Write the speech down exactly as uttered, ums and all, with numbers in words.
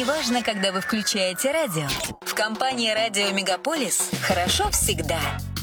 Неважно, когда вы включаете радио. В компании «Радио Мегаполис» хорошо всегда.